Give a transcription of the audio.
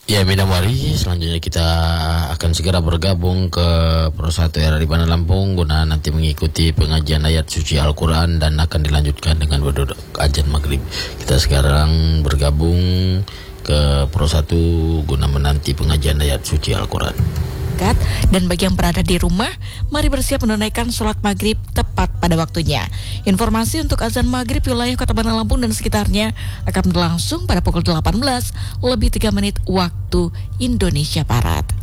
Ya, Minamari, selanjutnya kita akan segera bergabung ke Pro 1 RRI Bandar Lampung guna nanti mengikuti pengajian ayat suci Al-Quran dan akan dilanjutkan dengan berduduk azan maghrib. Kita sekarang bergabung ke Pro 1 guna menanti pengajian ayat suci Al-Quran. Dan bagi yang berada di rumah, mari bersiap menunaikan sholat maghrib tepat pada waktunya. Informasi untuk azan maghrib wilayah Kota Bandar Lampung dan sekitarnya akan berlangsung pada pukul 18 lebih 3 menit waktu Indonesia Barat.